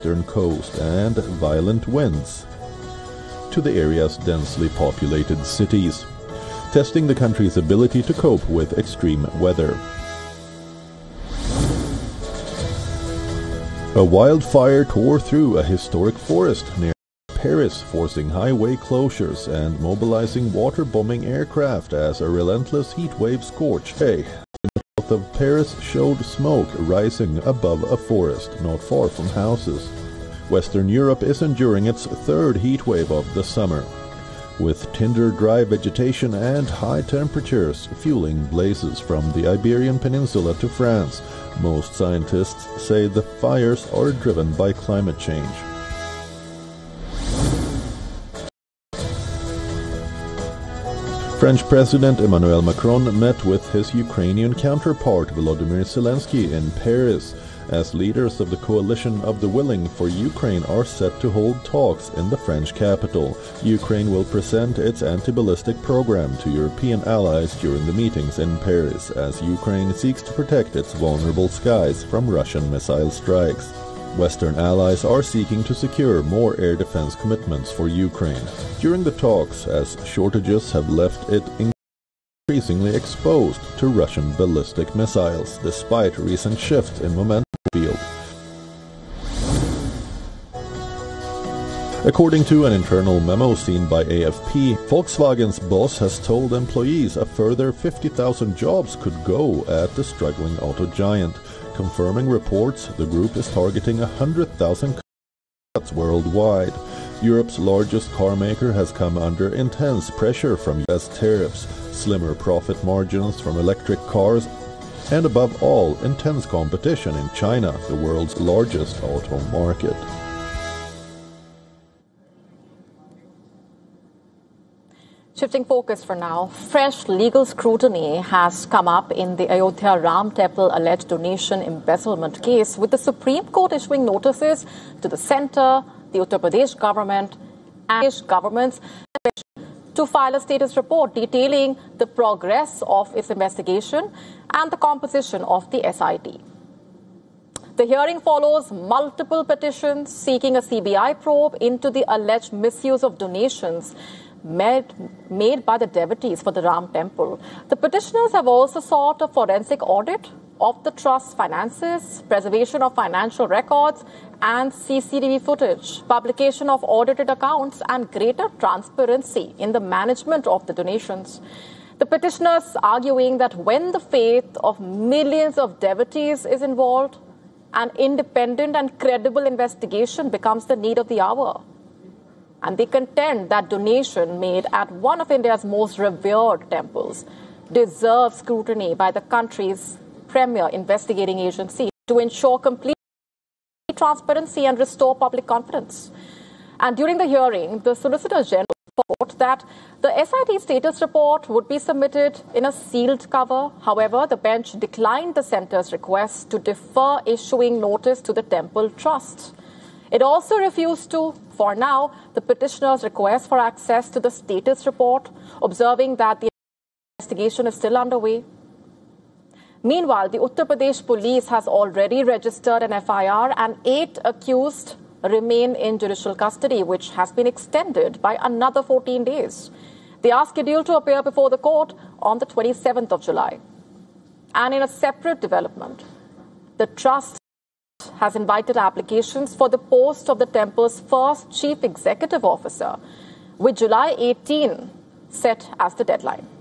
eastern coast and violent winds to the area's densely populated cities, testing the country's ability to cope with extreme weather. A wildfire tore through a historic forest near Paris, forcing highway closures and mobilizing water-bombing aircraft as a relentless heat wave scorched. The north of Paris showed smoke rising above a forest not far from houses. Western Europe is enduring its third heat wave of the summer, with tinder-dry vegetation and high temperatures fueling blazes from the Iberian Peninsula to France. Most scientists say the fires are driven by climate change. French President Emmanuel Macron met with his Ukrainian counterpart Volodymyr Zelensky in Paris, as leaders of the Coalition of the Willing for Ukraine are set to hold talks in the French capital. Ukraine will present its anti-ballistic program to European allies during the meetings in Paris, as Ukraine seeks to protect its vulnerable skies from Russian missile strikes. Western allies are seeking to secure more air defense commitments for Ukraine during the talks, as shortages have left it increasingly exposed to Russian ballistic missiles, despite recent shifts in momentum field. According to an internal memo seen by AFP, Volkswagen's boss has told employees a further 50,000 jobs could go at the struggling auto giant, confirming reports the group is targeting 100,000 cuts worldwide. Europe's largest car maker has come under intense pressure from US tariffs, slimmer profit margins from electric cars, and above all, intense competition in China, the world's largest auto market. Shifting focus for now, fresh legal scrutiny has come up in the Ayodhya Ram Temple alleged donation embezzlement case, with the Supreme Court issuing notices to the centre, the Uttar Pradesh government and governments to file a status report detailing the progress of its investigation and the composition of the SIT. The hearing follows multiple petitions seeking a CBI probe into the alleged misuse of donations made by the devotees for the Ram Temple. The petitioners have also sought a forensic audit of the trust's finances, preservation of financial records and CCTV footage, publication of audited accounts and greater transparency in the management of the donations. The petitioners arguing that when the faith of millions of devotees is involved, an independent and credible investigation becomes the need of the hour. And they contend that donation made at one of India's most revered temples deserves scrutiny by the country's premier investigating agency to ensure complete transparency and restore public confidence. And during the hearing, the Solicitor General thought that the SIT status report would be submitted in a sealed cover. However, the bench declined the centre's request to defer issuing notice to the temple trust. It also refused to, for now, the petitioner's request for access to the status report, observing that the investigation is still underway. Meanwhile, the Uttar Pradesh police has already registered an FIR and 8 accused remain in judicial custody, which has been extended by another 14 days. They are scheduled to appear before the court on the 27th of July. And in a separate development, the trust has invited applications for the post of the temple's first chief executive officer, with July 18 set as the deadline.